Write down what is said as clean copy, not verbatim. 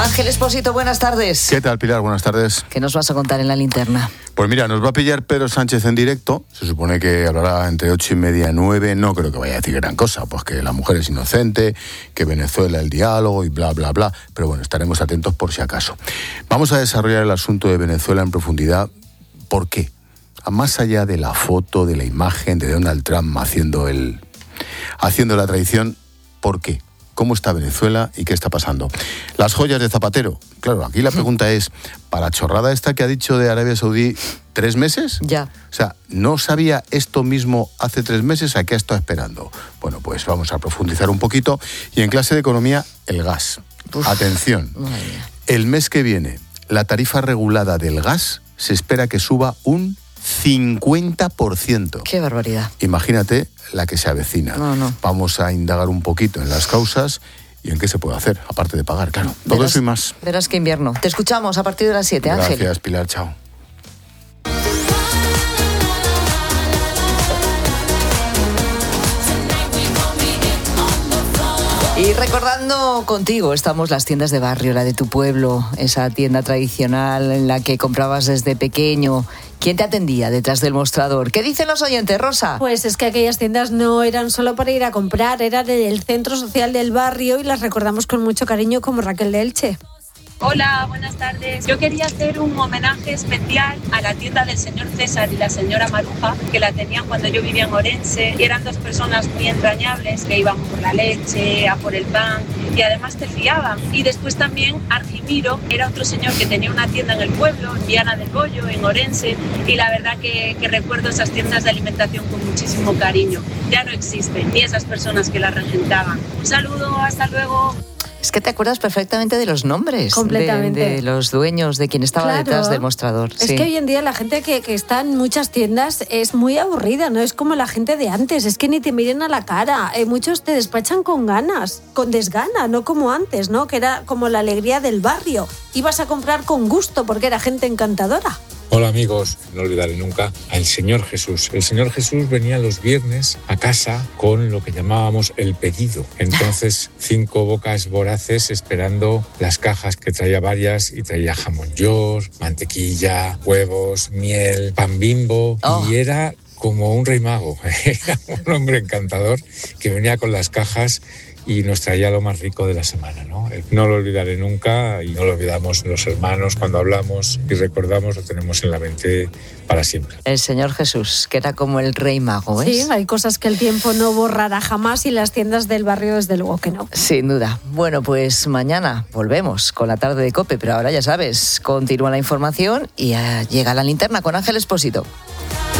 Ángel Expósito, buenas tardes. ¿Qué tal, Pilar? Buenas tardes. ¿Qué nos vas a contar en la linterna? Pues mira, nos va a pillar Pedro Sánchez en directo. Se supone que hablará entre 8:30 y 9. No creo que vaya a decir gran cosa, pues que la mujer es inocente, que Venezuela el diálogo y bla, bla, bla. Pero bueno, estaremos atentos por si acaso. Vamos a desarrollar el asunto de Venezuela en profundidad. ¿Por qué? Más allá de la foto, de la imagen de Donald Trump haciendo la traición, ¿por qué? ¿Cómo está Venezuela y qué está pasando? Las joyas de Zapatero. Claro, aquí la pregunta es, ¿para chorrada esta que ha dicho de Arabia Saudí 3 meses? Ya. O sea, ¿no sabía esto mismo hace 3 meses? ¿A qué está esperando? Bueno, pues vamos a profundizar un poquito. Y en clase de economía, el gas. Atención, el mes que viene, la tarifa regulada del gas se espera que suba un 50%. ¡Qué barbaridad! Imagínate la que se avecina. No. Vamos a indagar un poquito en las causas y en qué se puede hacer, aparte de pagar, claro. Todo eso y más. Verás qué invierno. Te escuchamos a partir de las 7, Ángel. Gracias, Pilar. Chao. Y recordando contigo, estamos las tiendas de barrio, la de tu pueblo, esa tienda tradicional en la que comprabas desde pequeño. ¿Quién te atendía detrás del mostrador? ¿Qué dicen los oyentes, Rosa? Pues es que aquellas tiendas no eran solo para ir a comprar, eran el centro social del barrio y las recordamos con mucho cariño, como Raquel de Elche. Hola, buenas tardes. Yo quería hacer un homenaje especial a la tienda del señor César y la señora Maruja, que la tenían cuando yo vivía en Orense, y eran 2 personas muy entrañables que iban por la leche, a por el pan, y además te fiaban. Y después también Argimiro era otro señor que tenía una tienda en el pueblo, en Viana del Bollo, en Orense, y la verdad que recuerdo esas tiendas de alimentación con muchísimo cariño. Ya no existen, ni esas personas que las regentaban. Un saludo, hasta luego. Es que te acuerdas perfectamente de los nombres. Completamente. De los dueños, de quien estaba detrás del mostrador. Es que hoy en día la gente que está en muchas tiendas es muy aburrida, no es como la gente de antes, es que ni te miren a la cara. Muchos te despachan con ganas, con desgana, no como antes, ¿no? Que era como la alegría del barrio. Ibas a comprar con gusto porque era gente encantadora. Hola amigos, no olvidaré nunca al Señor Jesús. El Señor Jesús venía los viernes a casa con lo que llamábamos el pedido. Entonces 5 bocas voraces esperando las cajas, que traía varias, y traía jamón york, mantequilla, huevos, miel, pan Bimbo. Y era como un rey mago. Era un hombre encantador que venía con las cajas y nos traía lo más rico de la semana, ¿no? No lo olvidaré nunca y no lo olvidamos los hermanos cuando hablamos y recordamos, lo tenemos en la mente para siempre. El Señor Jesús, que era como el rey mago, ¿ves? Sí, hay cosas que el tiempo no borrará jamás y las tiendas del barrio desde luego que no. Sin duda. Bueno, pues mañana volvemos con la tarde de COPE, pero ahora ya sabes, continúa la información y llega la linterna con Ángel Expósito.